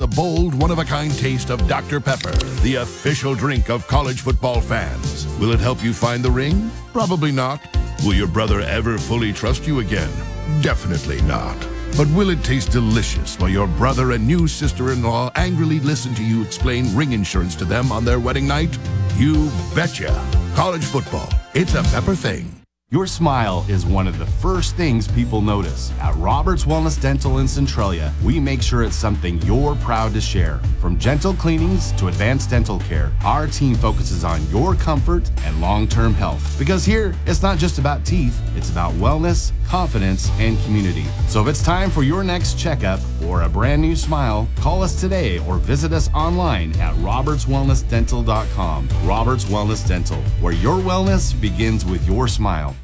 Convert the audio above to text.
the bold, one-of-a-kind taste of Dr. Pepper, the official drink of college football fans. Will it help you find the ring? Probably not. Will your brother ever fully trust you again? Definitely not. But will it taste delicious while your brother and new sister-in-law angrily listen to you explain ring insurance to them on their wedding night? You betcha. College football. It's a Pepper thing. Your smile is one of the first things people notice. At Roberts Wellness Dental in Centralia, we make sure it's something you're proud to share. From gentle cleanings to advanced dental care, our team focuses on your comfort and long-term health. Because here, it's not just about teeth, it's about wellness, confidence, and community. So if it's time for your next checkup or a brand new smile, call us today or visit us online at robertswellnessdental.com. Roberts Wellness Dental, where your wellness begins with your smile.